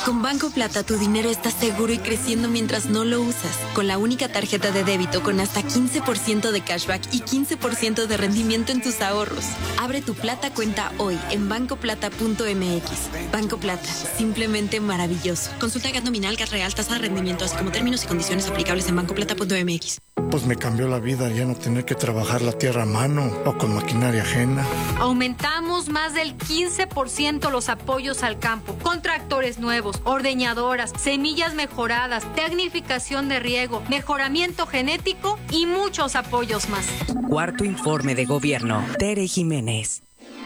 Con Banco Plata tu dinero está seguro y creciendo mientras no lo usas. Con la única tarjeta de débito con hasta 15% de cashback y 15% de rendimiento en tus ahorros. Abre tu Plata cuenta hoy en bancoplata.mx. Banco Plata, simplemente maravilloso. Consulta GAT nominal, GAT real, tasa de rendimiento, así como términos y condiciones aplicables en bancoplata.mx. Pues me cambió la vida ya no tener que trabajar la tierra a mano o con maquinaria ajena. Aumentamos más del 15% los apoyos al campo, con tractores nuevos, ordeñadoras, semillas mejoradas, tecnificación de riego, mejoramiento genético y muchos apoyos más. Cuarto informe de gobierno. Tere Jiménez.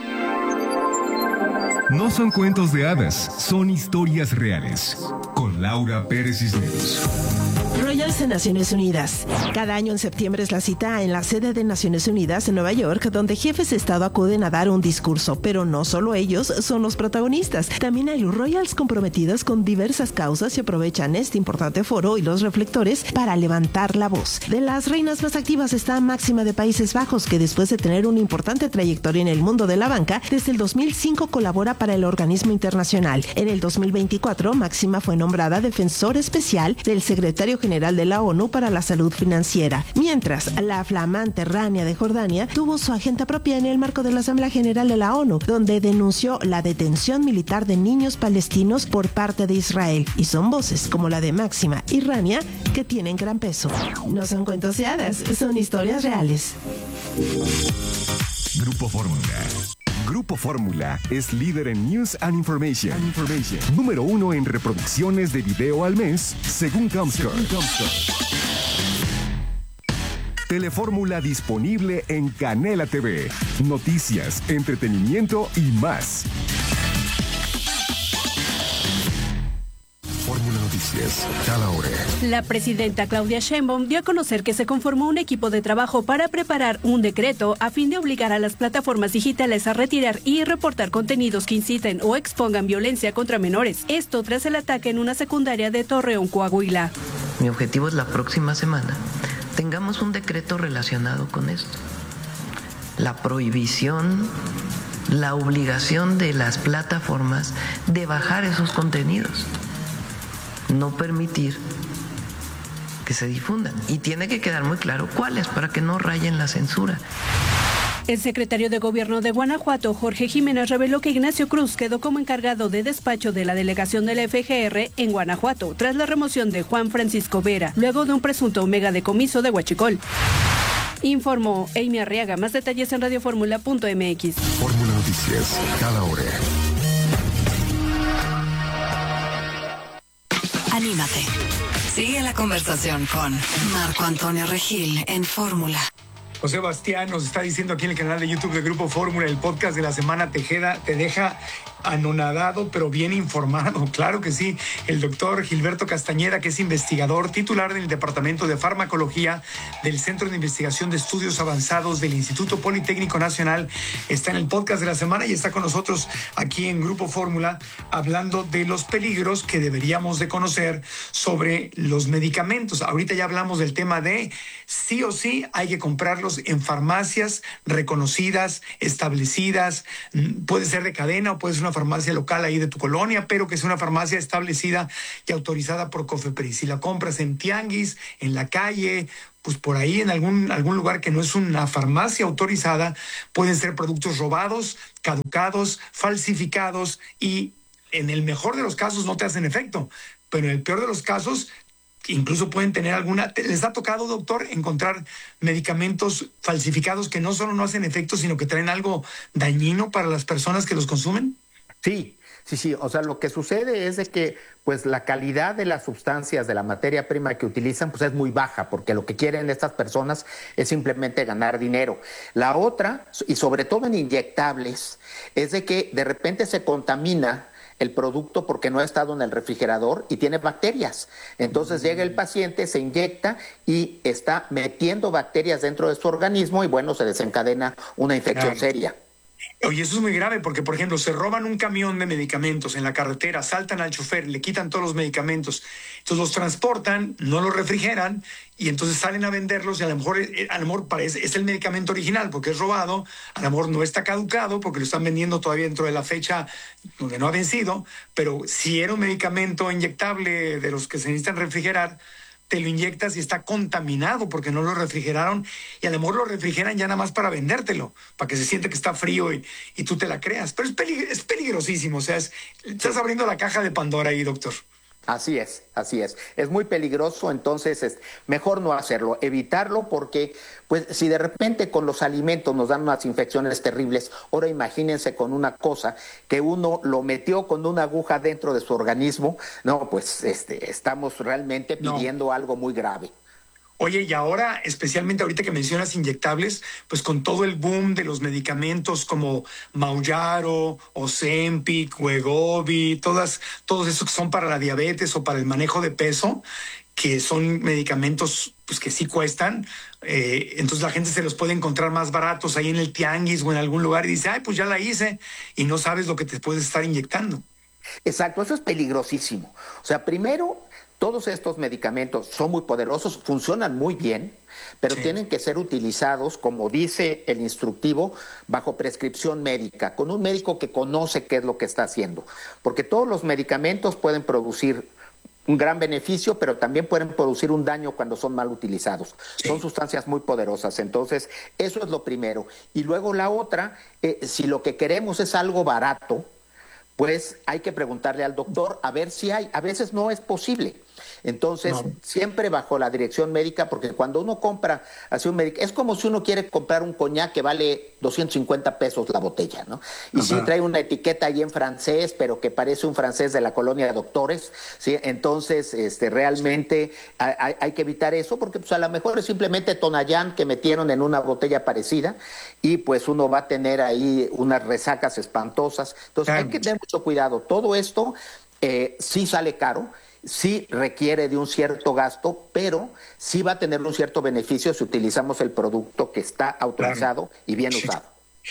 No son cuentos de hadas, son historias reales. Con Laura Pérez Cisneros. Royals de Naciones Unidas. Cada año en septiembre es la cita en la sede de Naciones Unidas en Nueva York, donde jefes de Estado acuden a dar un discurso, pero no solo ellos son los protagonistas. También hay Royals comprometidos con diversas causas y aprovechan este importante foro y los reflectores para levantar la voz. De las reinas más activas está Máxima de Países Bajos, que después de tener una importante trayectoria en el mundo de la banca, desde el 2005 colabora para el organismo internacional. En el 2024, Máxima fue nombrada defensor especial del secretario general de la ONU para la salud financiera, mientras la flamante Rania de Jordania tuvo su agenda propia en el marco de la Asamblea General de la ONU, donde denunció la detención militar de niños palestinos por parte de Israel, y son voces como la de Máxima y Rania que tienen gran peso. No son cuentos de hadas, son historias reales. Grupo Fórmula. Grupo Fórmula es líder en News and Information. Número 1 en reproducciones de video al mes, según Comscore. Telefórmula disponible en Canela TV. Noticias, entretenimiento y más. Fórmula Noticias, cada hora. La presidenta Claudia Sheinbaum dio a conocer que se conformó un equipo de trabajo para preparar un decreto a fin de obligar a las plataformas digitales a retirar y reportar contenidos que inciten o expongan violencia contra menores. Esto tras el ataque en una secundaria de Torreón, Coahuila. Mi objetivo es la próxima semana tengamos un decreto relacionado con esto. La prohibición, la obligación de las plataformas de bajar esos contenidos. No permitir que se difundan. Y tiene que quedar muy claro cuáles para que no rayen la censura. El secretario de Gobierno de Guanajuato, Jorge Jiménez, reveló que Ignacio Cruz quedó como encargado de despacho de la delegación de la FGR en Guanajuato, tras la remoción de Juan Francisco Vera, luego de un presunto megadecomiso de huachicol. Informó Amy Arriaga. Más detalles en radioformula.mx. Fórmula Noticias, cada hora. Anímate. Sigue la conversación con Marco Antonio Regil en Fórmula. José Bastián nos está diciendo aquí en el canal de YouTube de Grupo Fórmula, el podcast de la semana te deja anonadado, pero bien informado. Claro que sí. El doctor Gilberto Castañeda, que es investigador, titular del Departamento de Farmacología del Centro de Investigación de Estudios Avanzados del Instituto Politécnico Nacional, está en el podcast de la semana y está con nosotros aquí en Grupo Fórmula hablando de los peligros que deberíamos de conocer sobre los medicamentos. Ahorita ya hablamos del tema de sí o sí hay que comprarlos en farmacias reconocidas, establecidas. Puede ser de cadena o puede ser una farmacia local ahí de tu colonia, pero que es una farmacia establecida y autorizada por COFEPRIS. Si la compras en tianguis, en la calle, pues por ahí en algún lugar que no es una farmacia autorizada, pueden ser productos robados, caducados, falsificados y en el mejor de los casos no te hacen efecto, pero en el peor de los casos incluso pueden tener alguna... ¿Les ha tocado, doctor, encontrar medicamentos falsificados que no solo no hacen efecto, sino que traen algo dañino para las personas que los consumen? Sí. O sea, lo que sucede es de que pues la calidad de las sustancias, de la materia prima que utilizan, pues es muy baja, porque lo que quieren estas personas es simplemente ganar dinero. La otra, y sobre todo en inyectables, es de que de repente se contamina el producto porque no ha estado en el refrigerador y tiene bacterias. Entonces llega el paciente, se inyecta y está metiendo bacterias dentro de su organismo y bueno, se desencadena una infección seria. Oye, eso es muy grave porque, por ejemplo, se roban un camión de medicamentos en la carretera, saltan al chofer, le quitan todos los medicamentos, entonces los transportan, no los refrigeran y entonces salen a venderlos y a lo mejor parece, es el medicamento original porque es robado, a lo mejor no está caducado porque lo están vendiendo todavía dentro de la fecha donde no ha vencido, pero si era un medicamento inyectable de los que se necesitan refrigerar, te lo inyectas y está contaminado porque no lo refrigeraron y a lo mejor lo refrigeran ya nada más para vendértelo, para que se siente que está frío y tú te la creas. Pero es peligrosísimo, o sea, estás abriendo la caja de Pandora ahí, doctor. Así es, así es. Es muy peligroso, entonces es mejor no hacerlo, evitarlo porque, pues, si de repente con los alimentos nos dan unas infecciones terribles, ahora imagínense con una cosa que uno lo metió con una aguja dentro de su organismo, no, pues, estamos realmente pidiendo algo muy grave. Oye, y ahora, especialmente ahorita que mencionas inyectables, pues con todo el boom de los medicamentos como Mounjaro, Ozempic, Wegovy, todos esos que son para la diabetes o para el manejo de peso, que son medicamentos pues que sí cuestan, entonces la gente se los puede encontrar más baratos ahí en el tianguis o en algún lugar y dice, ay, pues ya la hice, y no sabes lo que te puedes estar inyectando. Exacto, eso es peligrosísimo. O sea, primero, todos estos medicamentos son muy poderosos, funcionan muy bien, pero tienen que ser utilizados, como dice el instructivo, bajo prescripción médica, con un médico que conoce qué es lo que está haciendo. Porque todos los medicamentos pueden producir un gran beneficio, pero también pueden producir un daño cuando son mal utilizados. Son sustancias muy poderosas, entonces eso es lo primero. Y luego la otra, si lo que queremos es algo barato, pues hay que preguntarle al doctor a ver si hay. A veces no es posible. Entonces, siempre bajo la dirección médica, porque cuando uno compra así un medicamento, es como si uno quiere comprar un coñac que vale 250 pesos la botella, ¿no? Y sí trae una etiqueta ahí en francés, pero que parece un francés de la colonia de doctores, ¿sí? Entonces, realmente hay que evitar eso, porque pues a lo mejor es simplemente Tonayán que metieron en una botella parecida y pues uno va a tener ahí unas resacas espantosas. Entonces, hay que tener mucho cuidado. Todo esto sí sale caro, sí requiere de un cierto gasto, pero sí va a tener un cierto beneficio si utilizamos el producto que está autorizado y bien usado.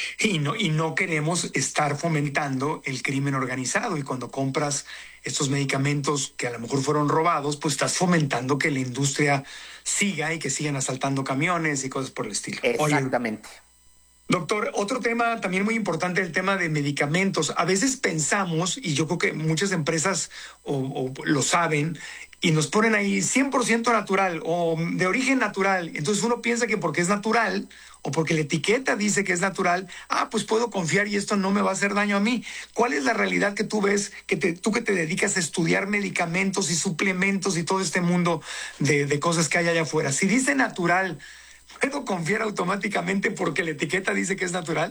Y no queremos estar fomentando el crimen organizado, y cuando compras estos medicamentos que a lo mejor fueron robados, pues estás fomentando que la industria siga y que sigan asaltando camiones y cosas por el estilo. Exactamente. Oye, doctor, otro tema también muy importante, el tema de medicamentos. A veces pensamos, y yo creo que muchas empresas o lo saben, y nos ponen ahí 100% natural o de origen natural. Entonces uno piensa que porque es natural o porque la etiqueta dice que es natural, pues puedo confiar y esto no me va a hacer daño a mí. ¿Cuál es la realidad que tú ves, tú que te dedicas a estudiar medicamentos y suplementos y todo este mundo de cosas que hay allá afuera? Si dice natural, ¿puedo confiar automáticamente porque la etiqueta dice que es natural?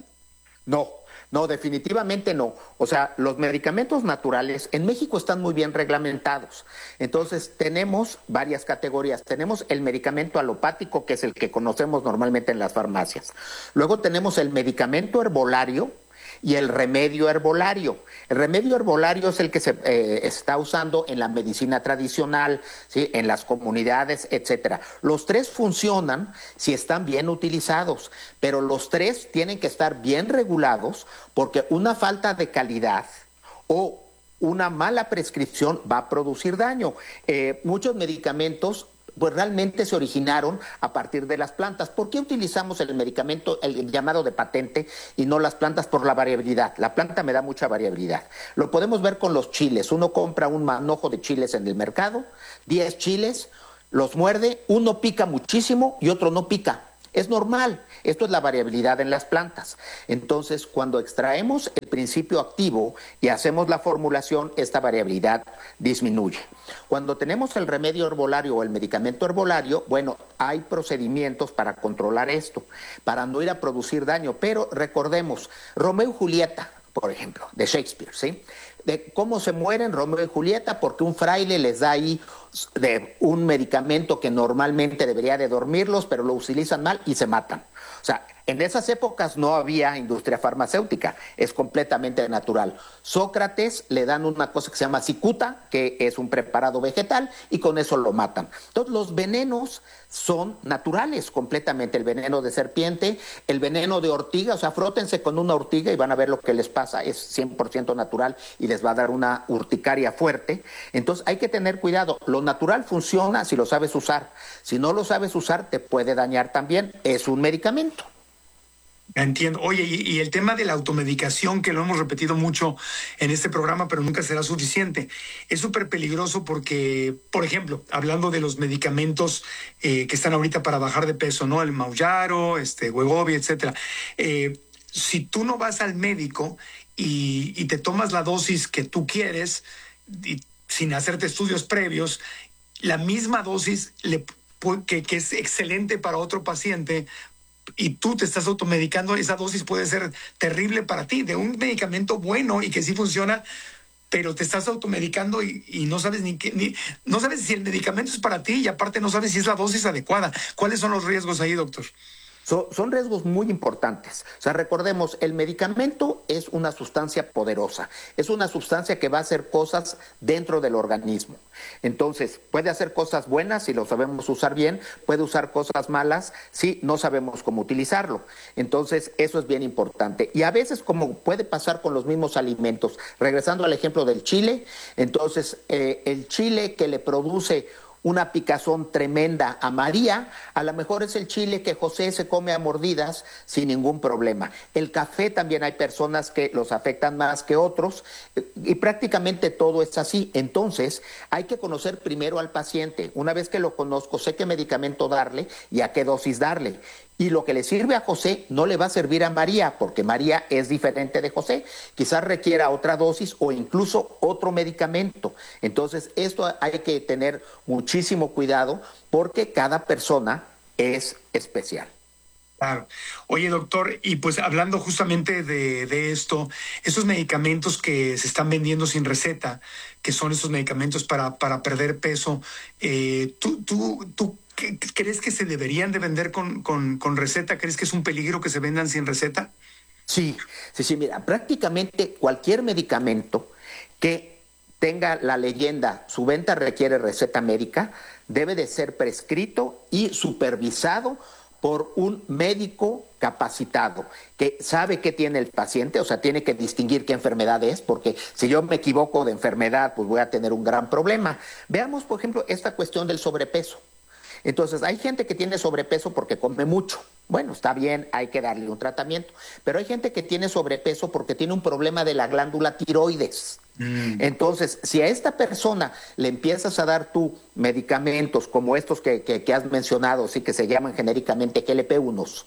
No, definitivamente no. O sea, los medicamentos naturales en México están muy bien reglamentados. Entonces, tenemos varias categorías. Tenemos el medicamento alopático, que es el que conocemos normalmente en las farmacias. Luego tenemos el medicamento herbolario y el remedio herbolario. El remedio herbolario es el que se está usando en la medicina tradicional, ¿sí? En las comunidades, etcétera. Los tres funcionan si están bien utilizados, pero los tres tienen que estar bien regulados, porque una falta de calidad o una mala prescripción va a producir daño. Muchos medicamentos pues realmente se originaron a partir de las plantas. ¿Por qué utilizamos el medicamento, el llamado de patente, y no las plantas? Por la variabilidad. La planta me da mucha variabilidad. Lo podemos ver con los chiles. Uno compra un manojo de chiles en el mercado, 10 chiles, los muerde, uno pica muchísimo y otro no pica. Es normal. Esto es la variabilidad en las plantas. Entonces, cuando extraemos el principio activo y hacemos la formulación, esta variabilidad disminuye. Cuando tenemos el remedio herbolario o el medicamento herbolario, bueno, hay procedimientos para controlar esto, para no ir a producir daño. Pero recordemos, Romeo y Julieta, por ejemplo, de Shakespeare, ¿sí? De cómo se mueren Romeo y Julieta, porque un fraile les da ahí de un medicamento que normalmente debería de dormirlos, pero lo utilizan mal y se matan. O sea, En esas épocas no había industria farmacéutica, es completamente natural. Sócrates le dan una cosa que se llama cicuta, que es un preparado vegetal, y con eso lo matan. Entonces los venenos son naturales completamente, el veneno de serpiente, el veneno de ortiga, o sea, frótense con una ortiga y van a ver lo que les pasa, es 100% natural y les va a dar una urticaria fuerte. Entonces hay que tener cuidado, lo natural funciona si lo sabes usar, si no lo sabes usar te puede dañar también, es un medicamento. Entiendo. Oye, y el tema de la automedicación, que lo hemos repetido mucho en este programa, pero nunca será suficiente, es súper peligroso porque, por ejemplo, hablando de los medicamentos que están ahorita para bajar de peso, ¿no? El Mounjaro, Wegovy, etcétera. Si tú no vas al médico y te tomas la dosis que tú quieres, y sin hacerte estudios previos, la misma dosis que es excelente para otro paciente, y tú te estás automedicando, esa dosis puede ser terrible para ti, de un medicamento bueno y que sí funciona, pero te estás automedicando y no sabes no sabes si el medicamento es para ti, y aparte no sabes si es la dosis adecuada. ¿Cuáles son los riesgos ahí, doctor? Son riesgos muy importantes. O sea, recordemos, el medicamento es una sustancia poderosa, es una sustancia que va a hacer cosas dentro del organismo. Entonces, puede hacer cosas buenas si lo sabemos usar bien, puede usar cosas malas si no sabemos cómo utilizarlo. Entonces, eso es bien importante. Y a veces, como puede pasar con los mismos alimentos, regresando al ejemplo del chile, entonces, el chile que le produce una picazón tremenda a María, a lo mejor es el chile que José se come a mordidas sin ningún problema. El café también hay personas que los afectan más que otros y prácticamente todo es así. Entonces hay que conocer primero al paciente. Una vez que lo conozco, sé qué medicamento darle y a qué dosis darle. Y lo que le sirve a José no le va a servir a María, porque María es diferente de José. Quizás requiera otra dosis o incluso otro medicamento. Entonces, esto hay que tener muchísimo cuidado porque cada persona es especial. Claro. Oye, doctor, y pues hablando justamente de esto, esos medicamentos que se están vendiendo sin receta, que son esos medicamentos para perder peso, ¿tú crees que se deberían de vender con receta? ¿Crees que es un peligro que se vendan sin receta? Sí, mira, prácticamente cualquier medicamento que tenga la leyenda, su venta requiere receta médica, debe de ser prescrito y supervisado por un médico capacitado que sabe qué tiene el paciente, o sea, tiene que distinguir qué enfermedad es, porque si yo me equivoco de enfermedad, pues voy a tener un gran problema. Veamos, por ejemplo, esta cuestión del sobrepeso. Entonces, hay gente que tiene sobrepeso porque come mucho. Bueno, está bien, hay que darle un tratamiento. Pero hay gente que tiene sobrepeso porque tiene un problema de la glándula tiroides. Entonces, si a esta persona le empiezas a dar tú medicamentos como estos que has mencionado, sí, que se llaman genéricamente GLP-1,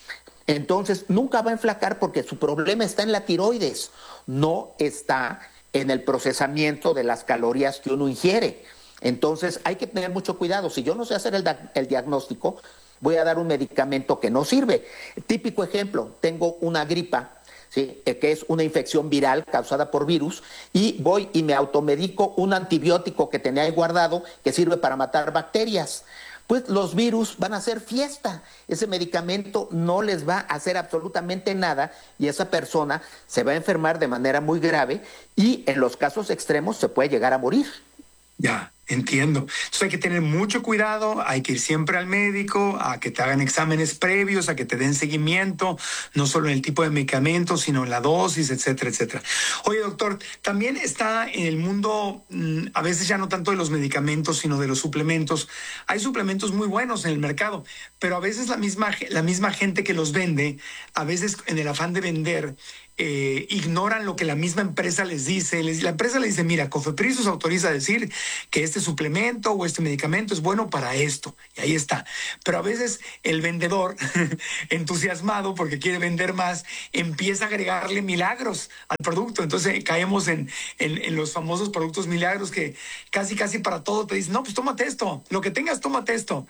entonces nunca va a enflacar porque su problema está en la tiroides, no está en el procesamiento de las calorías que uno ingiere. Entonces hay que tener mucho cuidado. Si yo no sé hacer el diagnóstico, voy a dar un medicamento que no sirve. Típico ejemplo, tengo una gripa, ¿sí? Que es una infección viral causada por virus, y voy y me automedico un antibiótico que tenía ahí guardado que sirve para matar bacterias. Pues los virus van a hacer fiesta. Ese medicamento no les va a hacer absolutamente nada y esa persona se va a enfermar de manera muy grave y en los casos extremos se puede llegar a morir. Ya, entiendo. Entonces hay que tener mucho cuidado, hay que ir siempre al médico, a que te hagan exámenes previos, a que te den seguimiento, no solo en el tipo de medicamento, sino en la dosis, etcétera, etcétera. Oye, doctor, también está en el mundo, a veces ya no tanto de los medicamentos, sino de los suplementos. Hay suplementos muy buenos en el mercado, pero a veces la misma gente que los vende, a veces en el afán de vender, ignoran lo que la misma empresa les dice. La empresa le dice, mira, Cofepris os autoriza a decir que este suplemento o este medicamento es bueno para esto, y ahí está. Pero a veces el vendedor, entusiasmado porque quiere vender más, empieza a agregarle milagros al producto. Entonces caemos en los famosos productos milagros que casi para todo te dicen, no, pues tómate esto, lo que tengas, tómate esto.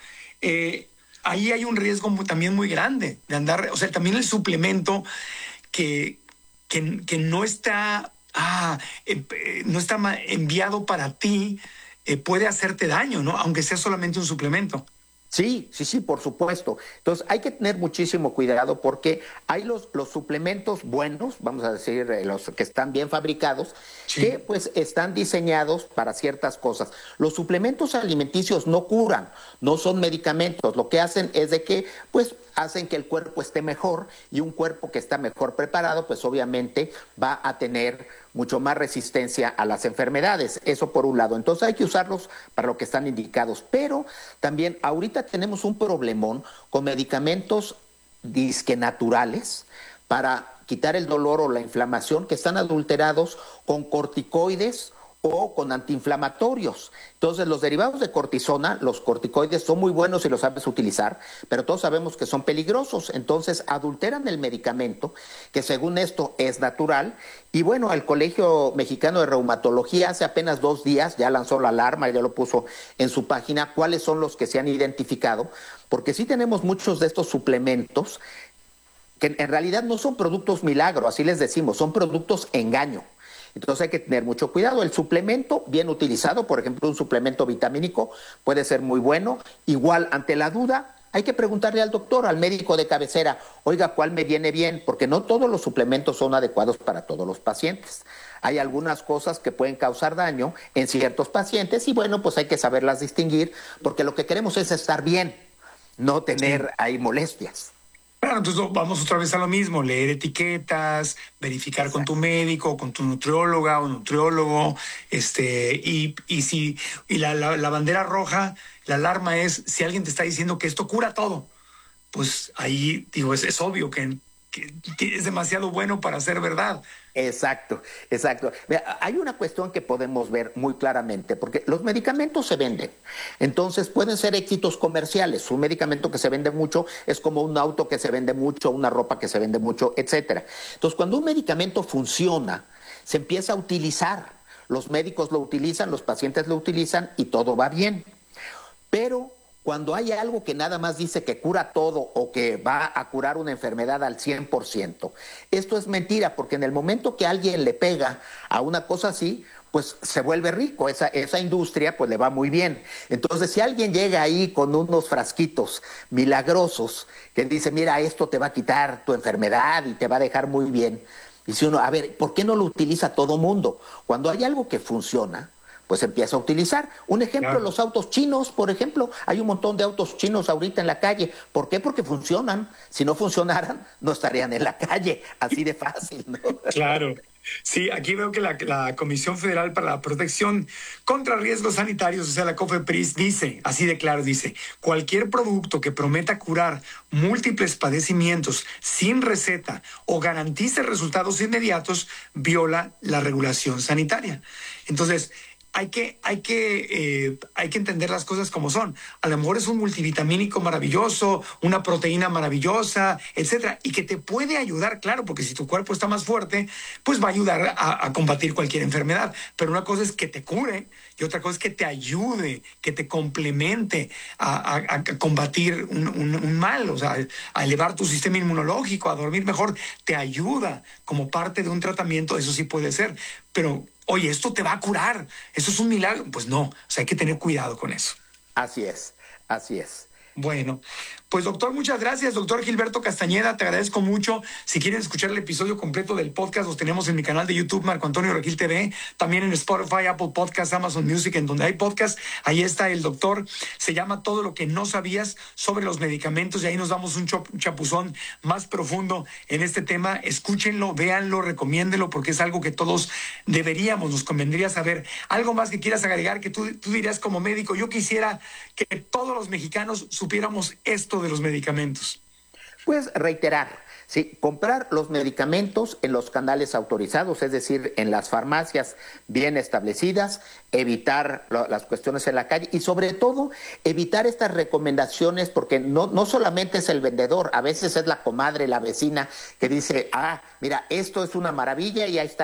Ahí hay un riesgo también muy grande de andar, o sea, también el suplemento que no está enviado para ti, puede hacerte daño, ¿no? Aunque sea solamente un suplemento. Sí, por supuesto. Entonces hay que tener muchísimo cuidado porque hay los suplementos buenos, vamos a decir, los que están bien fabricados, que pues están diseñados para ciertas cosas. Los suplementos alimenticios no curan, no son medicamentos. Lo que hacen es de que pues hacen que el cuerpo esté mejor, y un cuerpo que está mejor preparado pues obviamente va a tener mucho más resistencia a las enfermedades. Eso por un lado. Entonces hay que usarlos para lo que están indicados. Pero también ahorita tenemos un problemón con medicamentos disque naturales para quitar el dolor o la inflamación, que están adulterados con corticoides o con antiinflamatorios. Entonces, los derivados de cortisona, los corticoides, son muy buenos si los sabes utilizar, pero todos sabemos que son peligrosos. Entonces, adulteran el medicamento, que según esto es natural. Y bueno, el Colegio Mexicano de Reumatología hace apenas 2 días ya lanzó la alarma, ya lo puso en su página, cuáles son los que se han identificado, porque sí tenemos muchos de estos suplementos que en realidad no son productos milagro, así les decimos, son productos engaño. Entonces hay que tener mucho cuidado. El suplemento bien utilizado, por ejemplo, un suplemento vitamínico puede ser muy bueno. Igual, ante la duda, hay que preguntarle al doctor, al médico de cabecera, oiga, ¿cuál me viene bien? Porque no todos los suplementos son adecuados para todos los pacientes. Hay algunas cosas que pueden causar daño en ciertos pacientes y bueno, pues hay que saberlas distinguir, porque lo que queremos es estar bien, no tener ahí molestias. Claro, entonces vamos otra vez a lo mismo, leer etiquetas, verificar con tu médico, con tu nutrióloga o nutriólogo, y la bandera roja, la alarma es si alguien te está diciendo que esto cura todo, pues ahí digo, es obvio que es demasiado bueno para ser verdad. Exacto. Mira, hay una cuestión que podemos ver muy claramente, porque los medicamentos se venden, entonces pueden ser éxitos comerciales. Un medicamento que se vende mucho es como un auto que se vende mucho, una ropa que se vende mucho, etcétera. Entonces, cuando un medicamento funciona, se empieza a utilizar. Los médicos lo utilizan, los pacientes lo utilizan y todo va bien. Pero cuando hay algo que nada más dice que cura todo o que va a curar una enfermedad al 100%, esto es mentira, porque en el momento que alguien le pega a una cosa así, pues se vuelve rico, esa industria pues le va muy bien. Entonces, si alguien llega ahí con unos frasquitos milagrosos que dice, mira, esto te va a quitar tu enfermedad y te va a dejar muy bien, dice uno, a ver, ¿por qué no lo utiliza todo mundo? Cuando hay algo que funciona, pues empieza a utilizar. Un ejemplo, claro. Los autos chinos, por ejemplo. Hay un montón de autos chinos ahorita en la calle. ¿Por qué? Porque funcionan. Si no funcionaran, no estarían en la calle. Así de fácil, ¿no? Claro. Sí, aquí veo que la Comisión Federal para la Protección contra Riesgos Sanitarios, o sea, la COFEPRIS, dice, así de claro, dice, cualquier producto que prometa curar múltiples padecimientos sin receta o garantice resultados inmediatos viola la regulación sanitaria. Entonces, hay que entender las cosas como son. A lo mejor es un multivitamínico maravilloso, una proteína maravillosa, etcétera, y que te puede ayudar, claro, porque si tu cuerpo está más fuerte, pues va a ayudar a combatir cualquier enfermedad. Pero una cosa es que te cure y otra cosa es que te ayude, que te complemente a combatir un mal, o sea, a elevar tu sistema inmunológico, a dormir mejor. Te ayuda como parte de un tratamiento, eso sí puede ser, pero oye, esto te va a curar, eso es un milagro. Pues no, o sea, hay que tener cuidado con eso. Así es. Bueno, pues doctor, muchas gracias, doctor Gilberto Castañeda, te agradezco mucho. Si quieren escuchar el episodio completo del podcast, los tenemos en mi canal de YouTube, Marco Antonio Regil TV, también en Spotify, Apple Podcasts, Amazon Music, en donde hay podcast. Ahí está el doctor, se llama Todo lo que no sabías sobre los medicamentos, y ahí nos damos un chapuzón más profundo en este tema. Escúchenlo, véanlo, recomiéndenlo, porque es algo que todos nos convendría saber. Algo más que quieras agregar, que tú dirías como médico, yo quisiera que todos los mexicanos supiéramos esto de los medicamentos. Pues reiterar, sí, comprar los medicamentos en los canales autorizados, es decir, en las farmacias bien establecidas, evitar las cuestiones en la calle y sobre todo evitar estas recomendaciones, porque no solamente es el vendedor, a veces es la comadre, la vecina que dice, mira, esto es una maravilla y ahí está